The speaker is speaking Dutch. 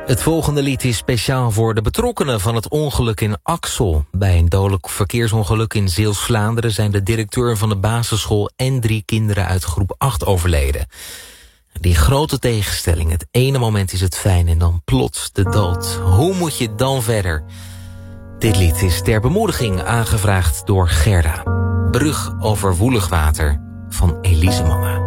Het volgende lied is speciaal voor de betrokkenen van het ongeluk in Axel. Bij een dodelijk verkeersongeluk in Zeeuws-Vlaanderen zijn de directeur van de basisschool en 3 kinderen uit groep 8 overleden. Die grote tegenstelling, het ene moment is het fijn en dan plots de dood. Hoe moet je dan verder? Dit lied is ter bemoediging aangevraagd door Gerda. Brug over woelig water van Elise Manga.